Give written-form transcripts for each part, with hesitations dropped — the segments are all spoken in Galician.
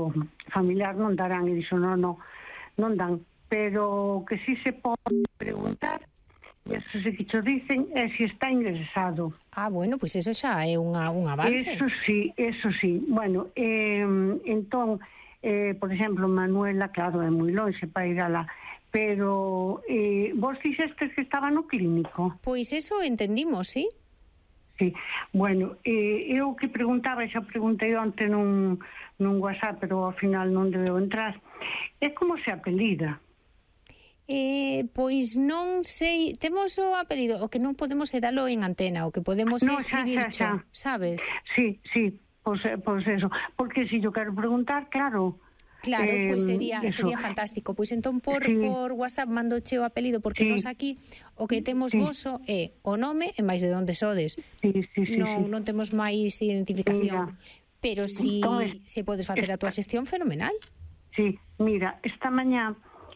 número familiar non darán, e dixo, non dan, pero que si se pode preguntar, eso sí que cho dicen, é se está ingresado. Bueno, pois eso xa é un avance. Eso sí. Bueno, entón, por exemplo, Manuela, claro, é moi longe para ir alá, pero vos dixestes que estaba no clínico? Pois eso entendimos, sí? Sí, bueno, eu que preguntaba, xa preguntei onte nun WhatsApp, pero ao final non debeu entrar, é como se apelida? Pois non sei, temos o apelido, o que non podemos é dalo en antena, o que podemos é escribir xa, sabes? Sí, pois eso, porque se yo quero preguntar, claro, pois sería fantástico. Pois entón por WhatsApp mando che o apelido, porque nós aquí o que temos voso é o nome e máis de onde sodes. Non temos máis identificación. Pero si podes facer a túa xestión, fenomenal. Sí, mira, esta mañá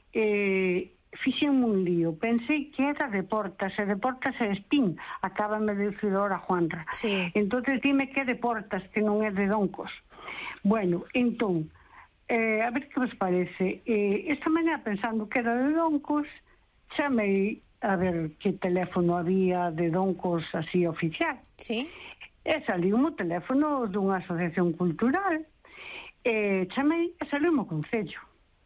fixen un lío, pensei que era de Portas, e de Portas é Espín, acábame de decir ahora Juanra. Entonces dime que é de Portas, que non é de Doncos. Bueno, entón, a ver que vos parece. Esta mañá, pensando que era de Doncos, chamei a ver que teléfono había de Doncos así oficial. Sí. E saliu o teléfono dunha asociación cultural. Chamei e saliu o concello.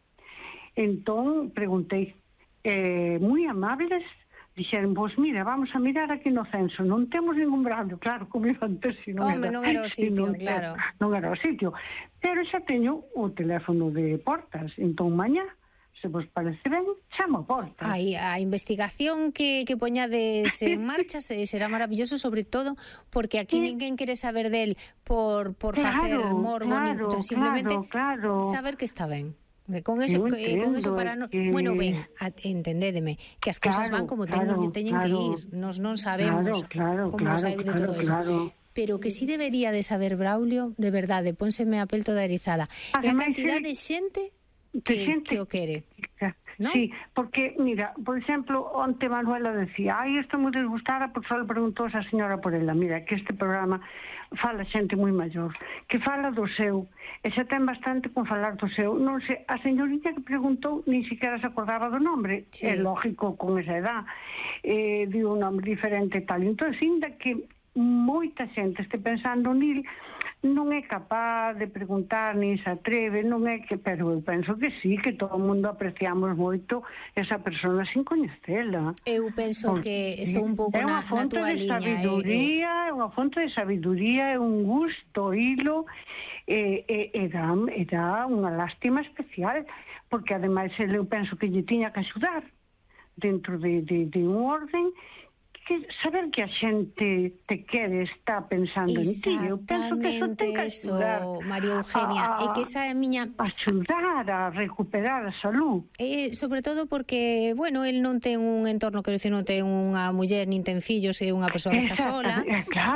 Entón, preguntei, moi amables, dixeron, vos mira, vamos a mirar aquí no censo, non temos ningún brado, claro, como iba antes, non era o sitio, claro. Non era o sitio, pero xa teño o teléfono de Portas, entón mañá, se vos parece ben, chamo Portas. A investigación que poñades en marcha será maravilloso, sobre todo porque aquí ninguén quere saber del por facer morbo, simplemente saber que está ben. Con eso para bueno, ben, entendédeme, que as cousas van como teñen que ir. Nos non sabemos como saiu de todo eso. Pero que sí debería de saber Braulio, de verdade, pónseme a pel toda erizada. E a cantidad de xente que o quere. ¿No? Sí, porque, mira, por exemplo, onte Manuela decía, estou moi desgustada porque só le preguntou a señora por ela. Mira, que este programa fala xente moi maior, que fala do seu, e xa ten bastante con falar do seu. Non sei, a señorita que preguntou nin siquiera se acordaba do nombre. É lógico, con esa edad, diu un nombre diferente e tal. Entón, ainda que moita xente este pensando nil, non é capaz de preguntar, nin se atreve, non é que, pero eu penso que sí, que todo o mundo apreciamos moito esa persona sin coñecela. Eu penso que estou un pouco na túa liña. É unha fonte de sabiduría, é un gusto oílo, e dá unha lástima especial, porque ademais eu penso que lle tiña que axudar dentro de un orden, que saber que a xente te quere, está pensando en ti. Eu penso que eso ten que axudar, María Eugenia, e que esa é a miña... axudar a recuperar a salud. Sobre todo porque, bueno, el non ten un entorno, quero dicir, non ten unha muller, nin ten fillos, é unha persoa que está sola.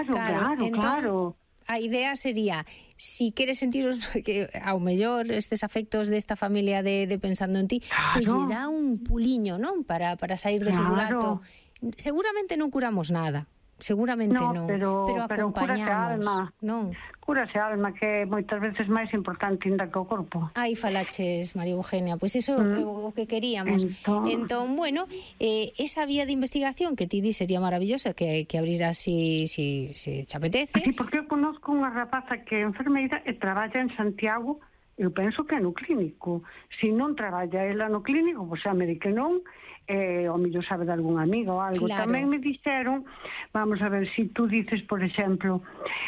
Claro. A idea sería, si queres sentiros que ao mellor estes afectos desta familia de pensando en ti, pois lle dá un puliño, non? Para sair dese burato. Seguramente non curamos nada, seguramente non, pero acompañamos, non? Cúrase a alma, que moitas veces máis importante ainda que o corpo. Falaches, María Eugenia, pois iso é o que queríamos. Entón, bueno, esa vía de investigación que ti di sería maravillosa que abriras si te apetece. Sí, porque eu conozco unha rapaza que é enfermeira e traballa en Santiago. Eu penso que é no clínico. Se non traballa ela no clínico, pois xa me di que non, o mellor sabe de algún amigo ou algo. Tamén me dixeron, vamos a ver, se tú dices, por exemplo,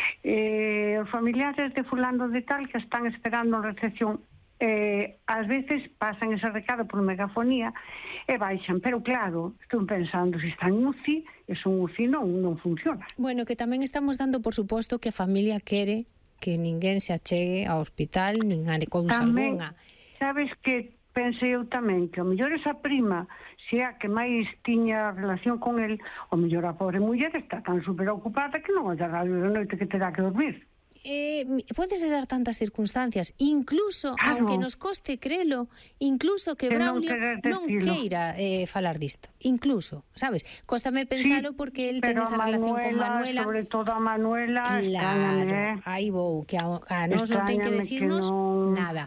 os familiares de fulano de tal que están esperando a recepción, ás veces pasan ese recado por megafonía e baixan, pero claro, estou pensando, se están en UCI, un UCI non funciona. Bueno, que tamén estamos dando por suposto que a familia quere que ninguén se achegue ao hospital, nin a cousa algunha. Sabes que pensei eu tamén que o mellor esa prima, se a que máis tiña relación con el, o mellor a pobre muller está tan super ocupada que non olla radio de noite que terá que dormir. Puedes dar tantas circunstancias, incluso, aunque nos coste crelo, incluso que Braulio non queira falar disto, incluso, sabes? Cóstame pensalo porque el ten esa relación con Manuela, sobre todo a Manuela, claro, aí vou, que a nós non ten que decirnos nada.